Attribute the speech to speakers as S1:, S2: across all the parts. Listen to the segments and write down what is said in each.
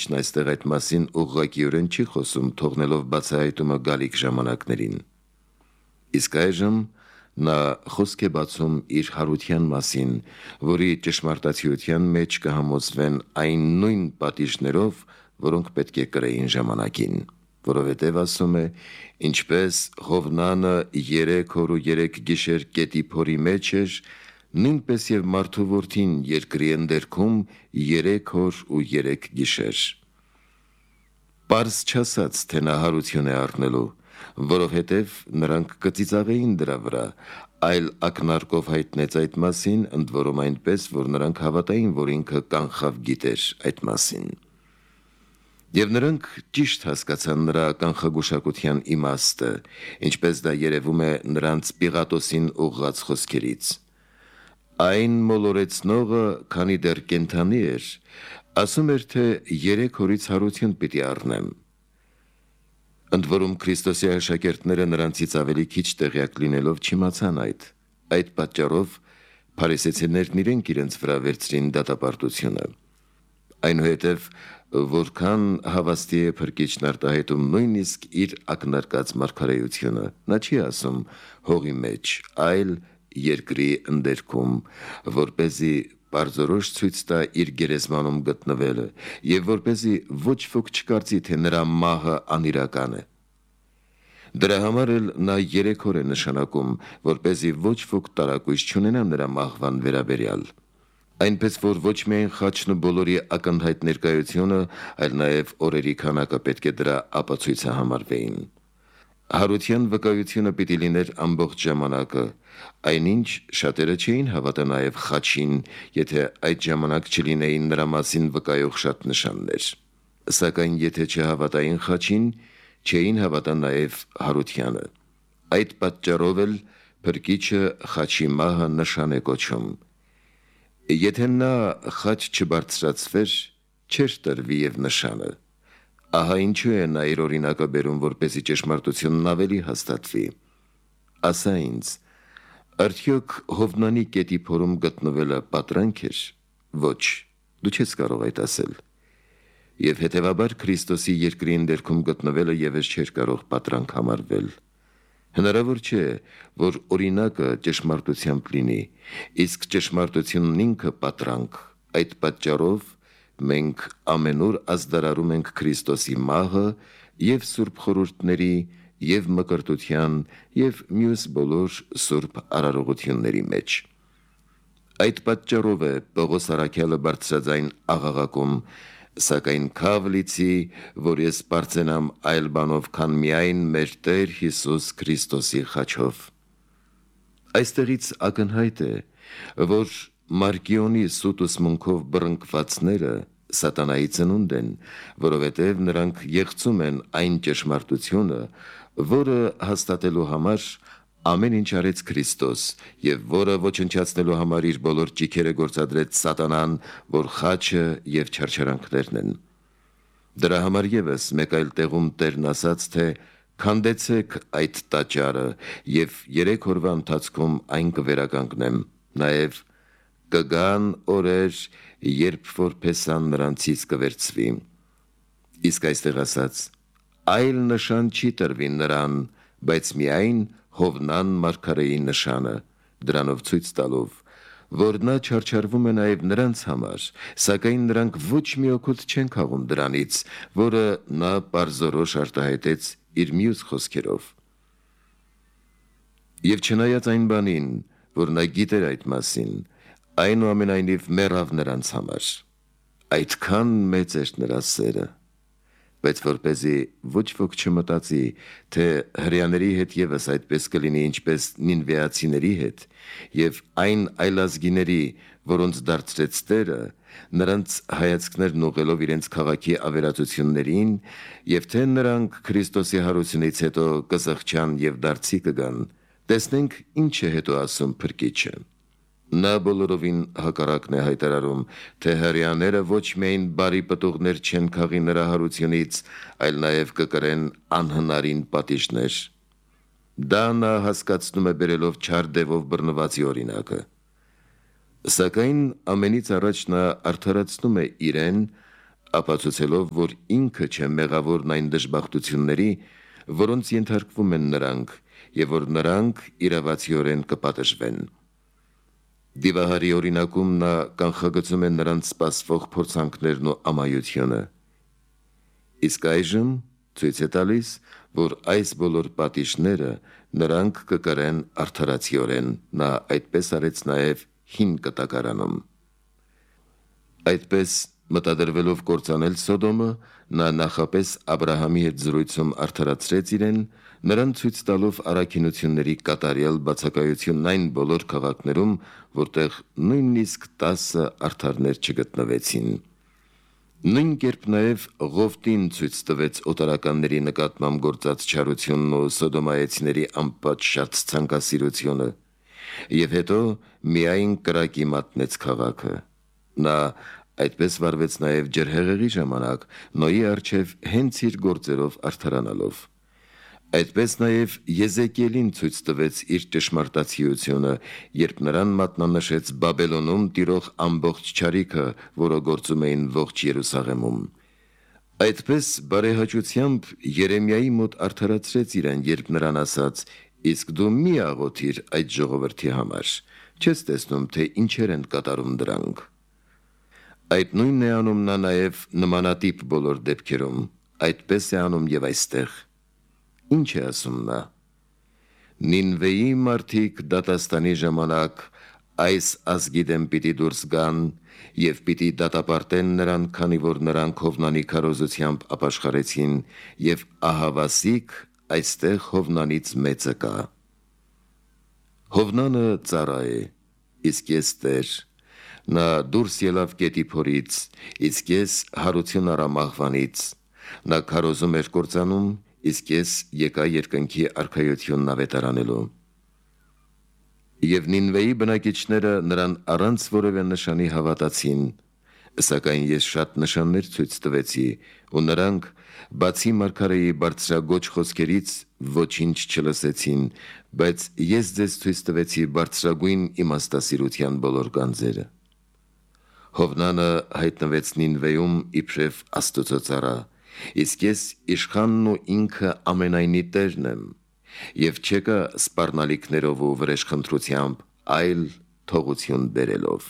S1: Փրկիչն այստեղ այդ մասին ուղղակիորեն չի խոսում, թողնելով բացահայտումը գալիք ժամանակներին։ Իսկ այժմ նա խոսք է բացում իր հարության մասին, որի ճշմարտացիության մեջ կհամոզվեն այն նույն պատիժներով, որոնք պետք է կրեին ժամանակին, որովհետև ասում է, ինչպես Ղովնանը 3 օր ու 3 գիշեր գետի փորի մեջ էր, նույնպես և մարդու որդին երկրի ընդերքում 3 օր ու 3 գիշեր։ Պարզ չասաց, թե նա հարություն է առնելու, որովհետև նրանք կծիծաղեին դրա վրա, այլ ակնարկով հայտնեց այդ մասին, ընդ որում այնպես, որ նրանք հավատային, որ ինքը կանխավ գիտեր այդ մասին։ Եվ նրանք ճիշտ հասկացան նրա կանխագուշակության իմաստը, ինչպես դա երևում է նրանց Պիղատոսին ուղղած խոսքերից։ Այն մոլորեցնողը, քանի դեռ կենդանի էր, ասում էր, թե 3 օրից հարություն պիտի առնեմ։ Ընդ որում Քրիստոսի աշակերտները նրանցից ավելի քիչ տեղյակ լինելով չիմացան այդ։ Այդ պատճառով փարիսեցիներն իրենց վրա վերցրին դատապարտությունը։ Այնուհետև որքան հավաստի է Փրկիչն արտահայտում նույնիսկ իր ակնարկած մարգարեությունը, նա չի ասում հողի մեջ, այլ երկրի ընդերքում, որպեսզի պարզորոշ ցույց տա իր գերեզմանում գտնվելը, և որպեսզի ոչ ոք չկարծի, թե նրա մահը անիրական է։ Դրա համար էլ նա 3 օր է նշանակում, որպեսզի ոչ ոք տարակույս չունենա նրա մահվան վերաբերյալ։ Այնպես որ ոչ միայն խաչն ու բոլորի ակնհայտ ներկայությունը, այլ նաև օրերի քանակը պետք է դրա ապացույցը համարվեին։ Հարության վկայությունը պիտի լիներ ամբողջ ժամանակը, այնինչ շատերը չէին հավատա նաև խաչին, եթե այդ ժամանակ չլինեին նրա մասին վկայող շատ նշաններ։ Սակայն եթե չհավատային խաչին, չէին հավատա նաև հարությանը։ Այդ պատճառով էլ Փրկիչը խաչի մահը նշան է կոչում։ Եթե նա խաչ չբարձրացվեր, չէր տրվի և նշանը։ Ահա ինչու է նա իր օրինակը բերում, որպեսզի ճշմարտությունն ավելի հաստատվի։ Ասա ինձ, արդյոք Հովնանի գետի փորում գտնվելը պատրանք էր։ Ոչ, դու չես կարող այդ ասել։ Եվ հետևաբար Քրիստոսի երկրի ընդերքում գտնվելը ևս չէր կարող պատրանք համարվել։ Հնարավոր չէ, որ օրինակը ճշմարտությամբ լինի, իսկ ճշմարտությունն ինքը պատրանք։ Այդ պատճառով մենք ամենուր ազդարարում ենք Քրիստոսի մահը և սուրբ խորհուրդների, և մկրտության, և մյուս բոլոր սուրբ արարողությունների մեջ։ Այդ պատճառով է Պողոս առաքյալը բարձրաձայն աղաղակում, սակայն քավ լիցի, որ ես պարծենամ այլ բանով, քան միայն մեր Տեր Հիսուս Քրիստոսի խաչով։ Այստեղից ակնհայտ է, որ Մարկիոնի սուտ ուսմունքով բռնկվածները սատանայի ծնունդ են, որովհետև նրանք եղծում են այն ճշմարտությունը, որը հաստատելու համար ամեն ինչ արեց Քրիստոս, և որը ոչնչացնելու համար իր բոլոր ճիգերը գործադրեց սատանան, որ խաչը և չարչարանքներն են։ Դրա համար ևս մեկ այլ տեղում Տերն ասաց, թե «Քանդեցեք այդ տաճարը, և 3 օրվա ընթացքում այն կվերականգնեմ», նաև «Կգան օրեր, երբ որ փեսան նրանցից կվերցվի»։ Իսկ այստեղ ասաց. «Այլ նշան չի տրվի նրան, բայց միայն Հովնան մարգարեի նշանը», դրանով ցույց տալով, որ նա չարչարվում է նաև նրանց համար, սակայն նրանք ոչ մի օգուտ չեն քաղում դրանից, որը նա պարզորոշ արտահայտեց իր մյուս խոսքերով։ Եվ չնայած այն բանին, որ նա գիտեր այդ մասին, այնուամենայնիվ մեռավ նրանց համար։ Այդքան մեծ էր նրա սերը, բայց որպեսզի ոչ ոք չմտածի, թե հրեաների հետ ևս այդպես կլինի, ինչպես նինվեացիների հետ, և այն այլազգիների, որոնց դարձրեց Տերը, նրանց հայացքներն ուղղելով իրենց քաղաքի ավերածություններին, և թե նրանք Քրիստոսի հարությունից հետո կզղջան և դարձի կգան, տեսնենք ինչ է հետո ասում Փրկիչը։ Նա բոլորովին հակառակն է հայտարարում, թե հրեաները ոչ միայն բարի պտուղներ չեն քաղի նրա հարությունից, այլ նաև կկրեն անհնարին պատիժներ։ Դա նա հասկացնում է բերելով չար դևով բռնվածի օրինակը։ Սակայն ամենից առաջ նա արդարացնում է իրեն, ապացուցելով, որ ինքը չէ մեղավորն այն դժբախտությունների, որոնց ենթարկվում են նրանք, եւ որ նրանք իրավացիորեն կպատժվեն։ Դիվահարի օրինակում նա կանխագծում է նրանց սպասվող փորձանքներն ու ամայությունը։ Իսկ այժմ ցույց է տալիս, որ այս բոլոր պատիժները նրանք կկրեն արդարացիորեն, նա այդպես արեց նաև հին կտակարանում։ Այդպես մտադրվելով կործանել Սոդոմը, նա նախապես Աբրահամի հետ զրույցում արդարացրեց իրեն, նրան ցույց տալով առաքինությունների կատարյալ բացակայությունն այն բոլոր քաղաքներում, որտեղ նույնիսկ 10 արդարներ չգտնվեցին։ Նույն կերպ նաև Ղովտին ցույց տվեց օտարականների նկատմամբ գործած չարությունն ու սոդոմայեցիների անպատշաճ ցանկասիրությունը, եւ հետո միայն կրակի մատնեց քաղաքը։ Նա այդպես վարվեց նաև ջրհեղեղի ժամանակ, Նոյի առջև հենց իր գործերով արդարանալով։ Այդպես նաև Եզեկիելին ցույց տվեց իր ճշմարտացիությունը, երբ նրան մատնանշեց Բաբելոնում տիրող ամբողջ չարիքը, որը գործում էին ողջ Երուսաղեմում։ Այդպես բարեհաճությամբ Երեմիայի մոտ արդարացրեց իրեն, երբ նրան ասաց. «Իսկ դու մի աղոթիր այդ ժողովրդի համար, չես տեսնում, թե ինչեր են կատարում դրանք»։ Այդ նույնն է անում նա նաև նմանատիպ բոլոր դեպքերում, այդպես է անում եւ այստեղ։ Ինչ է ասում նա. «Նինվեի մարդիկ դատաստանի ժամանակ այս ազգի դեմ պիտի դուրս գան եւ պիտի դատապարտեն նրան, քանի որ նրանք Հովնանի քարոզությամբ ապաշխարեցին, եւ ահավասիկ այստեղ Հովնանից մեծը կա»։ Հովնանը ծառա է, իսկ ես Տեր։ Նա դուրս ելավ գետի փորից, իսկ ես հարություն առա մահվանից։ Նա քարոզում էր կործանում, իսկ ես եկա երկնքի արքայությունն ավետարանելու։ Եվ Նինվեի բնակիչները նրան առանց որևէ նշանի հավատացին, սակայն ես շատ նշաններ ցույց տվեցի, ու նրանք, բացի մարգարեի բարձրագոչ խոսքերից, ոչինչ չլսեցին, բայց ես ձեզ ցույց տվեցի բարձրագույն իմաստասիրության բոլոր գանձերը։ Հովնանը հայտնվեց Նինվեում իբրև Աստծո ծառա, իսկ ես իշխանն ու ինքը ամենայնի Տերն եմ, եւ չեկա սպառնալիքներով ու վրեժխնդրությամբ, այլ թողություն բերելով։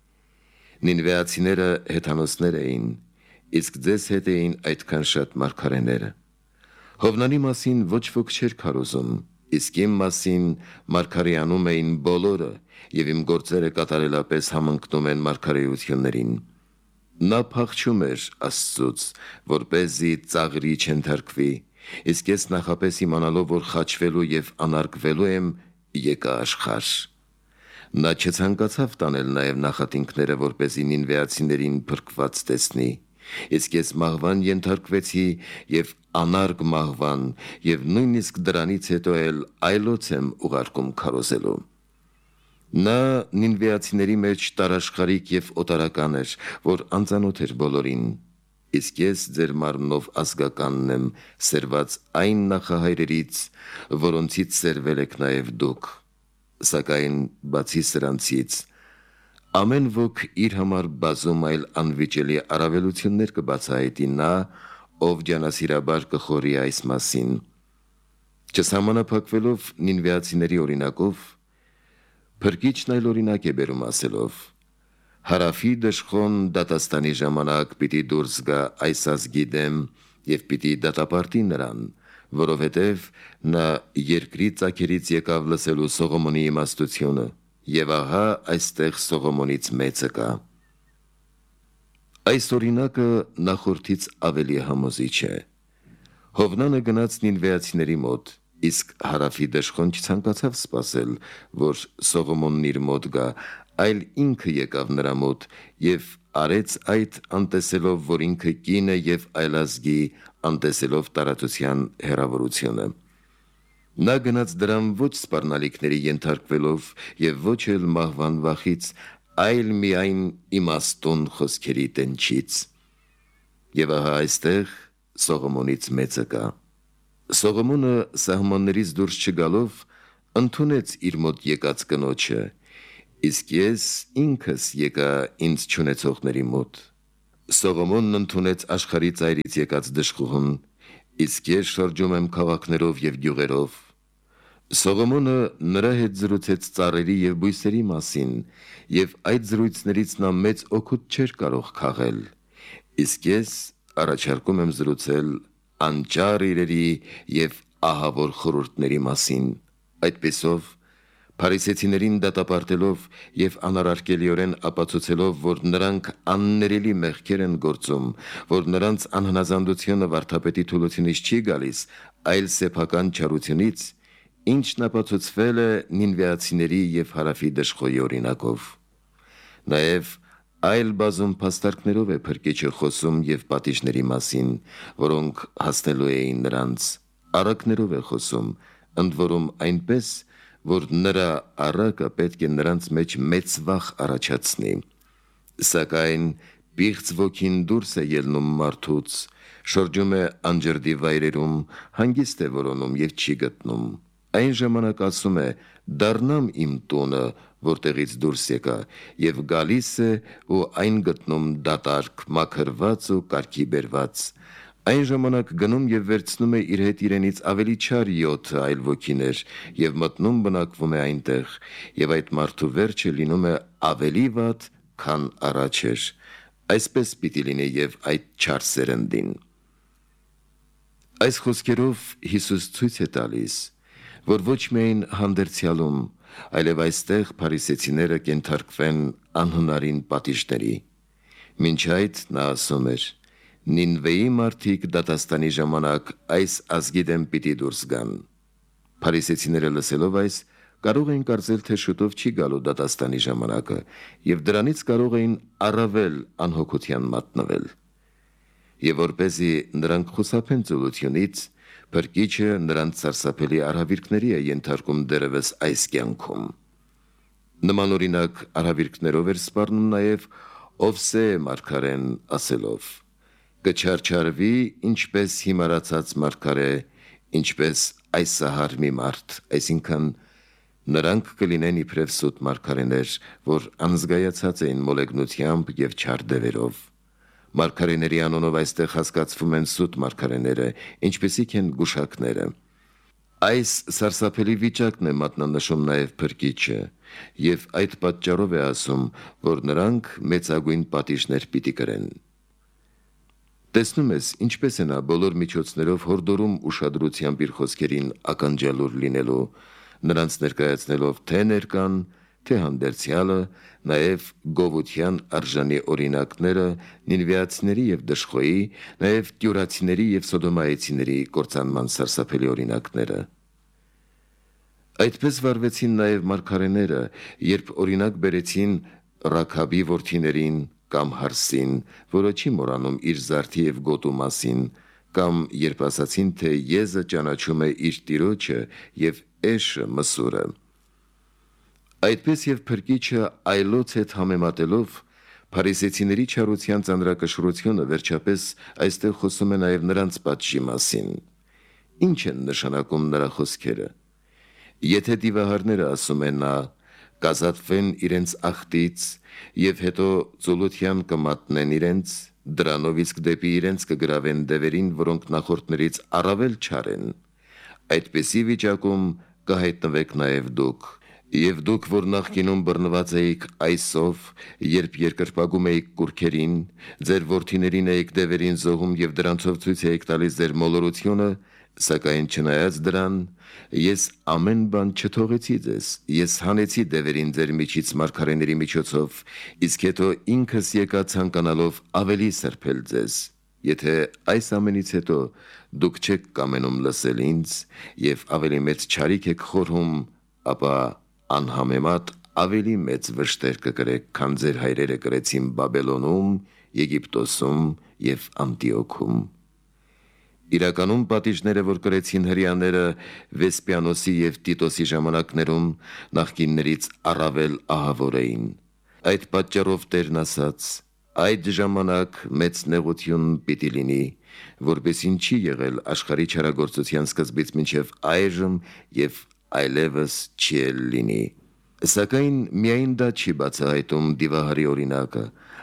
S1: Նինվեացիները հեթանոսներ էին, իսկ ձեզ հետ էին այդքան շատ մարգարեները։ Հովնանի մասին ոչ ոք չէր քարոզում, իսկ իմ մասին մարգարեանում էին բոլորը, եւ իմ գործերը կատարելապես համընկնում են մարգարեություններին։ Նա փախչում էր Աստծուց, որպեսզի ծաղրի չընթարկվի, իսկ ես նախապես իմանալով, որ խաչվելու եւ անարգվելու եմ, եկա աշխարհ։ Նա չցանկացավ տանել նաև նախատինքները, որպեսզի նինվեացիներին փրկված տեսնի, իսկ ես մահվան ենթարկվեցի եւ անարգ մահվան, եւ նույնիսկ դրանից հետո էլ այլոց եմ ուղարկում քարոզելու։ Նա նինվեացիների մեջ տարաշխարիկ եւ օտարական էր, որ անծանոթ էր բոլորին, իսկ ես ձեր մարմնով ազգականն եմ, սերված այն նախահայրերից, որոնցից սերվել եք նաև դուք։ Սակայն բացի սրանցից, ամեն ոք իր համար բազում այլ անվիճելի առավելություններ կբացահայտի նա, ով ջանասիրաբար կխորի այս մասին։ Չսահմանափակվելով նինվեացիների օրինակով, Փրկիչն այլ օրինակ է բերում ասելով. «Հարավի դժխոն դատաստանի ժամանակ պիտի դուրս գա այս ազգի դեմ եւ պիտի դատապարտի նրան, որովհետև նա երկրի ծագերից եկավ լսելու Սողոմոնի իմաստությունը, եւ ահա այստեղ Սողոմոնից մեծը կա»։ Այս օրինակը նախորդից ավելի համոզիչ է։ Հովնանը գնաց նինվեացիների մոտ, իսկ հարավի դժխոն չցանկացավ սպասել, որ Սողոմոնն իր մոտ գա, այլ ինքը եկավ նրա մոտ եւ արեց այդ անտեսելով, որ ինքը կին է եւ այլազգի, անտեսելով տարածության հեռավորությունը։ Նա գնաց դրան ոչ սպառնալիքների ենթարկվելով եւ ոչ էլ մահվան վախից, այլ միայն իմաստուն խոսքերի տնչից։ Եվ ահա այստեղ Սողոմոնից մեծը կա։ Սողոմոնը սահմաններից դուրս չգալով ընդունեց իր մոտ եկած կնոջը, իսկ ես ինքս եկա ինձ չունեցողների մոտ։ Սողոմոնն ընդունեց աշխարհի ծայրից եկած դժխուհուն, իսկ ես շրջում եմ քաղաքներով եւ գյուղերով։ Սողոմոնը նրա հետ զրուցեց ծառերի եւ բույսերի մասին, եւ այդ զրույցներից նա մեծ օգուտ չէր կարող քաղել։ Իսկ ես առաջարկում եմ զրուցել անճար իրերի եւ ահավոր խորհուրդների մասին։ Այդպիսով Փարիսեցիներին դատապարտելով եւ անարարկելիորեն ապացուցելով, որ նրանք աններելի մեղքեր են գործում, որ նրանց անհնազանդությունը վարդապետի թուլությունից չի գալիս, այլ սեփական չարությունից, ինչն ապացուցվել է նինվեացիների եւ հարավի դժխոյի օրինակով։ Նաեւ այլ բազում փաստարկներով է Փրկիչը խոսում եւ պատիժների մասին, որոնք հասնելու էին նրանց, առակներով է խոսում, ընդ որում այնպես, որ նրա առակը պետք է նրանց մեջ մեծ վախ առաջացնի։ Սակայն պիղծ ոգին դուրս է ելնում մարդուց, շրջում է անջրդի վայրերում, հանգիստ է որոնում եւ չի գտնում։ Այն ժամանակ ասում է. «Դառնամ իմ տունը, որտեղից դուրս եկա», եւ գալիս է ու այն գտնում դատարկ, մաքրված ու կարգի բերված։ Այն ժամանակ գնում եւ վերցնում է իր հետ իրենից ավելի չար 7 այլ ոգիներ եւ մտնում բնակվում է այնտեղ, եւ այդ մարդու վերջը լինում է ավելի վատ, քան առաջ էր։ Այսպես պիտի լինի եւ այդ չար սերնդին։ Այս խոսքերով Հիսուս ցույց է տալիս, որ ոչ միայն հանդերձյալում, այլև այստեղ փարիսեցիները կենթարկվեն անհնարին պատիժների։ Մինչ այդ նա ասում էր. «Նինվեի մարդիկ դատաստանի ժամանակ այս ազգի դեմ պիտի դուրս գան»։ Փարիսեցիները լսելով այս, կարող էին կարծել, թե շուտով չի գալու դատաստանի ժամանակը, եւ դրանից կարող էին առավել անհոգության մատնվել։ Եվ որպեսզի նրանք խուսափեն ծուլությունից, Փրկիչը նրանց սարսափելի արհավիրքների է ենթարկում դերևս այս կյանքում։ Նման օրինակ արհավիրքներով էր սպառնում նաև Ovսե մարգարեն ասելով. «Կչարչարվի ինչպես հիմարացած մարգարե, ինչպես այս սահար մի մարդ», այսինքն նրանք կլինեն իբրև սուտ մարգարեներ, որ անզգայացած էին մոլեգնությամբ եւ չար դևերով։ Մարգարեների անունով այստեղ հասկացվում են սուտ մարգարեները, ինչպիսիք են գուշակները։ Այս սարսափելի վիճակն է մատնանշում նաև Փրկիչը, եւ այդ պատճառով է ասում, որ նրանք մեծագույն պատիժներ պիտի կրեն։ Տեսնում ես, ինչպես է նա բոլոր միջոցներով հորդորում ուշադրությամբ իր խոսքերին ականջալուր լինելու, նրանց ներկայացնելով թե ներկան, թե հանդերձյալը, նաև գովության արժանի օրինակները նինվեացիների եւ դժխոյի, նաև տյուրացիների եւ սոդոմայեցիների կործանման սարսափելի օրինակները։ Այդպես վարվեցին նաև մարգարեները, երբ օրինակ բերեցին Ռաքաբի որդիներին կամ Հարսին, որը չի մոռանում իր զարդի եւ գոտու մասին, կամ երբ ասացին, թե եզը ճանաչում է իր տիրոջը եւ Էշը Մսուրը։ Այդպես եւ Փրկիչը այլոց հետ համեմատելով փարիսեցիների չարության ծանրակշռությունը վերջապես այստեղ խոսում է նաև նրանց պատժի մասին։ Ինչ են նշանակում նրա խոսքերը։ Եթե դիվահարները, ասում են նա, կազատվեն իրենց ախտից եւ հետո ծուլության կմատնեն իրենց, դրանով իսկ դեպի իրենց կգրավեն դևերին, որոնք նախորդներից առավել չար են, այդպիսի վիճակում կհայտնվեք նաև դուք։ Եվ դուք, որ նախկինում բռնված էիք այսով, երբ երկրպագում էիք կուրքերին, ձեր որդիներին էիք դևերին զոհում եւ դրանցով ցույց էիք տալիս ձեր մոլորությունը, սակայն չնայած դրան, ես ամեն բան չթողեցի ձեզ, ես հանեցի դևերին ձեր միջից մարգարեների միջոցով, իսկ հետո ինքս եկա ցանկանալով ավելի սրբել ձեզ։ Եթե այս ամենից հետո դուք չեք կամենում լսել ինձ եւ ավելի մեծ չարիք եք խորհում, ապա անհամեմատ ավելի մեծ վշտեր կկրեք, քան ձեր հայրերը կրեցին Բաբելոնում, Եգիպտոսում եւ Անտիոքում։ Իրականում պատիժները, որ կրեցին հրեաները Վեսպիանոսի եւ Տիտոսի ժամանակներում, նախկիններից առավել ահավոր էին։ Այդ պատճառով Տերն ասաց. «Այդ ժամանակ մեծ նեղություն պիտի լինի, որպեսզի չի եղել աշխարհի չարագործության սկզբից մինչև այժմ եւ այլևս չի լինի»։ Սակայն միայն դա չի բացահայտում դիվահարի օրինակը,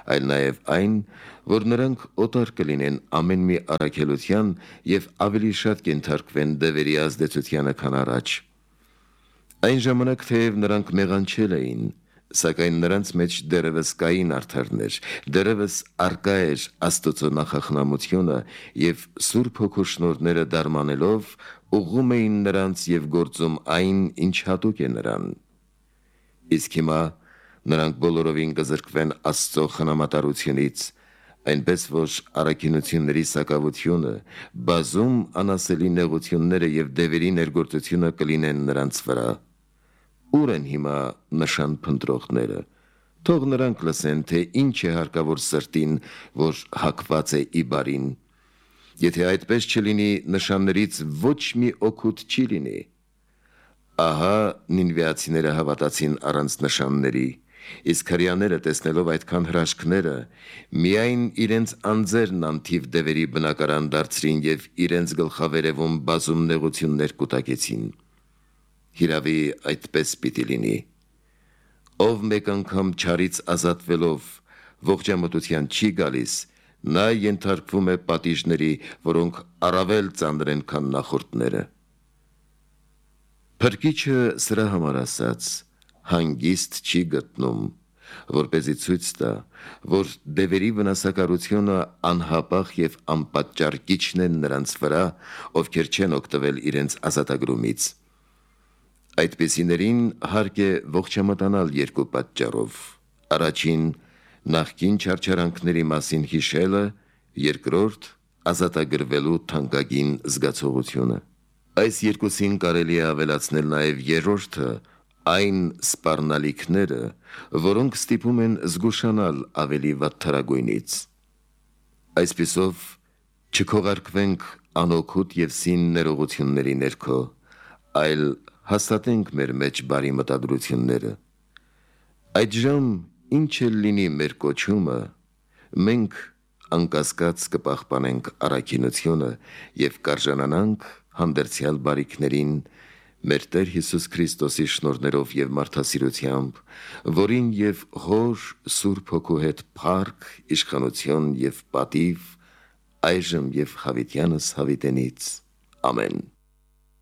S1: այլ նաև այն, որ նրանք օտար կլինեն ամեն մի առաքելության և ավելի շատ կենթարկվեն դևերի ազդեցությանը, քան առաջ։ Այն ժամանակ թեև նրանք մեղանչել էին, սակայն նրանց մեջ դեռևս կային արդարներ, դեռևս առկա էր Աստծո նախախնամությունը և Սուրբ Հոգու շնորհները դարմանելով ուղղում էին նրանց և գործում այն, ինչ հատուկ է նրան։ Իսկ հիմա նրանք բոլորովին կզրկվեն Աստծո խնամատարությունից, այնպես որ առաքինությունների սակավությունը, բազում անասելի նեղությունները և դևերի ներգործությունը կլինեն նրանց վրա։ Ուր են հիմա նշան փնտրողները։ Թող նրանք լսեն, թե ինչ է հարկավոր սրտին, որ հակված է ի բարին։ Եթե այդպես չլինի, նշաններից ոչ մի օգուտ չի լինի։ Ահա նինվեացիները հավատացին առանց նշանների, իսկ հրեաները տեսնելով այդքան հրաշքները, միայն իրենց անձերն անթիվ դևերի բնակարան դարձրին և իրենց գլխավերևում բազում նեղություններ կուտակեցին։ Հիրավի այդպես պիտի լինի։ Ով մեկ անգամ չարից ազատվելով ողջամտության չի գալիս, նա ենթարկվում է պատիժների, որոնք առավել ծանր են, քան նախորդները։ Փրկիչը սրա համար ասաց. հանգիստ չի գտնում, որպեսզի ցույց տա, որ դևերի վնասակարությունը անհապաղ և անպատճառ կիջնեն նրանց վրա, ովքեր չեն օգտվել իրենց ազատագրումից։ Այդպիսիներին հարկ է ողջամտանալ երկու պատճառով. առաջին, նախկին չարչարանքների մասին հիշելը, երկրորդ, ազատագրվելու թանկագին զգացողությունը։ Այս երկուսին կարելի է ավելացնել նաև երրորդը, այն սպառնալիքները, որոնք ստիպում են զգուշանալ ավելի վատթարագույնից։ Այսպիսով, չքողարկվենք անօգուտ և սին ներողությունների ներքո, այլ հաստատենք մեր մեջ բարի մտադրությունները։ Այդժամ ինչ էլ լինի մեր կոչումը, մենք անկասկած կպահպանենք առաքինությունը և կարժանանանք հանդերձյալ բարիքներին մեր Տեր Հիսուս Քրիստոսի շնորհներով և մարդասիրությամբ, որին և Հոր Սուրբ Հոգու հետ փառք, իշխանություն և պատիվ այժմ և հավիտյանս հավիտենից։ Ամեն։